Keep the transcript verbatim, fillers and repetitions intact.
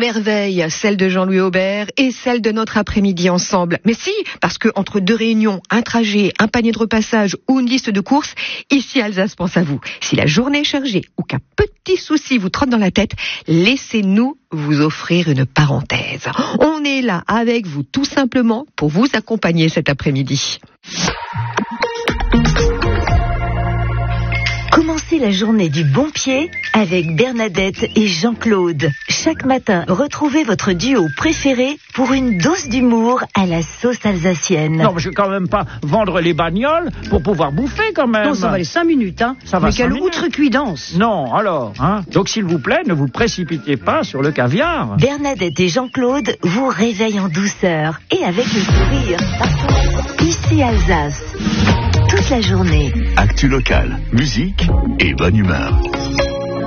merveille, celle de Jean-Louis Aubert et celle de notre après-midi ensemble. Mais si, parce que entre deux réunions, un trajet, un panier de repassage ou une liste de courses, ici Alsace pense à vous. Si la journée est chargée ou qu'un petit souci vous trotte dans la tête, laissez-nous vous offrir une parenthèse. On est là avec vous tout simplement pour vous accompagner cet après-midi. Commencez la journée du bon pied avec Bernadette et Jean-Claude. Chaque matin, retrouvez votre duo préféré pour une dose d'humour à la sauce alsacienne. Non, mais je vais quand même pas vendre les bagnoles pour pouvoir bouffer quand même. Non, ça va les cinq minutes, hein. Ça va mais quelle cinq minutes. outrecuidance. Non, alors, hein. Donc s'il vous plaît, ne vous précipitez pas sur le caviar. Bernadette et Jean-Claude vous réveillent en douceur et avec le sourire. Ici Alsace. Toute la journée. Actu local, musique et bonne humeur.